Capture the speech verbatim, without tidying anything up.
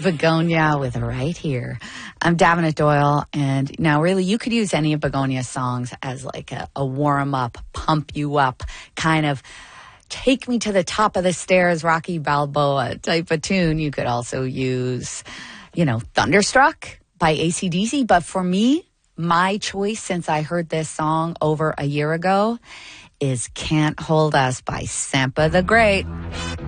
Begonia with Right Here. I'm Davenant Doyle, and now really you could use any of Begonia's songs as like a, a warm-up, pump you up, kind of take me to the top of the stairs, Rocky Balboa type of tune. You could also use, you know, Thunderstruck by A C D C, but for me, my choice since I heard this song over a year ago is Can't Hold Us by Sampa the Great.